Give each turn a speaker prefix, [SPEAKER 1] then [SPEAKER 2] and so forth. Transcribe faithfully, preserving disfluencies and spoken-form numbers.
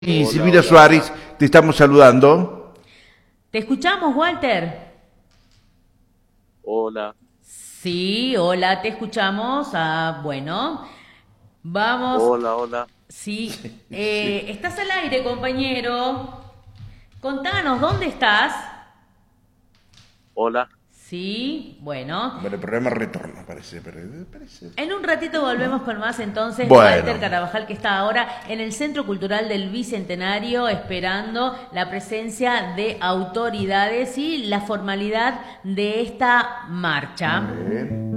[SPEAKER 1] Y
[SPEAKER 2] Hola,
[SPEAKER 1] Silvina
[SPEAKER 2] hola, hola.
[SPEAKER 1] Suárez, te estamos saludando.
[SPEAKER 3] ¿Te escuchamos, Walter?
[SPEAKER 2] Hola,
[SPEAKER 3] Sí, hola, te escuchamos. Ah, bueno, vamos.
[SPEAKER 2] hola, hola.
[SPEAKER 3] Sí,
[SPEAKER 1] Sí.
[SPEAKER 3] eh, estás al aire, compañero. Contanos, ¿dónde estás?
[SPEAKER 2] Hola.
[SPEAKER 3] Sí, bueno.
[SPEAKER 1] Bueno, el programa retorna, parece, pero parece.
[SPEAKER 3] En un ratito volvemos con más entonces.
[SPEAKER 1] Bueno,
[SPEAKER 3] Walter Carabajal, que está ahora en el Centro Cultural del Bicentenario esperando la presencia de autoridades y la formalidad de esta marcha.
[SPEAKER 1] bien.